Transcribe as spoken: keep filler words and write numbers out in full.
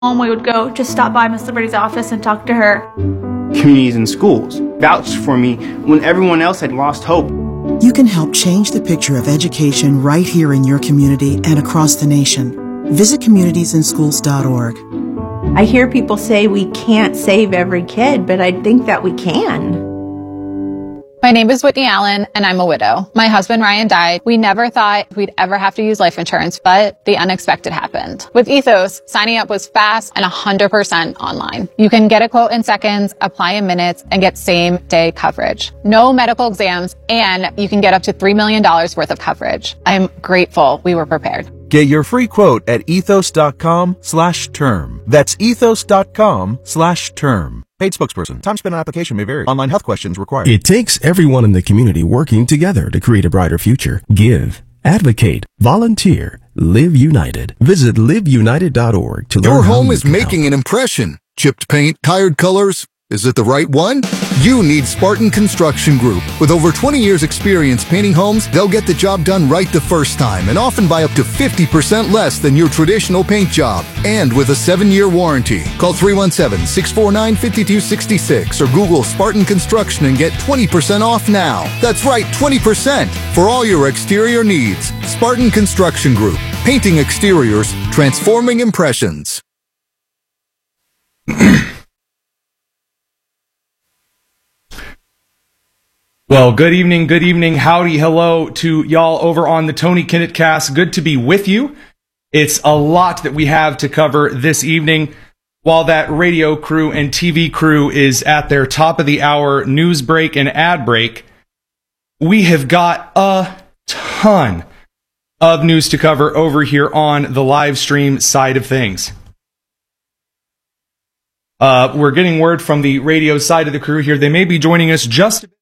home, we would go just stop by Miss Liberty's office and talk to her. Communities and schools vouched for me when everyone else had lost hope. You can help change the picture of education right here in your community and across the nation. Visit communities in schools dot org. I hear people say we can't save every kid, but I think that we can. My name is Whitney Allen, and I'm a widow. My husband, Ryan, died. We never thought we'd ever have to use life insurance, but the unexpected happened. With Ethos, signing up was fast and one hundred percent online. You can get a quote in seconds, apply in minutes, and get same-day coverage. No medical exams, and you can get up to three million dollars worth of coverage. I'm grateful we were prepared. Get your free quote at ethos.com slash term. That's ethos.com slash term. Paid spokesperson. Time spent on application may vary. Online health questions required. It takes everyone in the community working together to create a brighter future. Give, advocate, volunteer, live united. Visit live united dot org to learn Your how home you is can making help. an impression. Chipped paint, tired colors. Is it the right one? You need Spartan Construction Group. With over twenty years experience painting homes, they'll get the job done right the first time and often by up to fifty percent less than your traditional paint job. And with a seven-year warranty. Call three one seven, six four nine, five two six six or Google Spartan Construction and get twenty percent off now. That's right, twenty percent for all your exterior needs. Spartan Construction Group. Painting exteriors, transforming impressions. Well, good evening, good evening, howdy, hello to y'all over on the Tony Kinnett Cast. Good to be with you. It's a lot that we have to cover this evening. While that radio crew and T V crew is at their top of the hour news break and ad break, we have got a ton of news to cover over here on the live stream side of things. Uh, we're getting word from the radio side of the crew here. They may be joining us just a bit.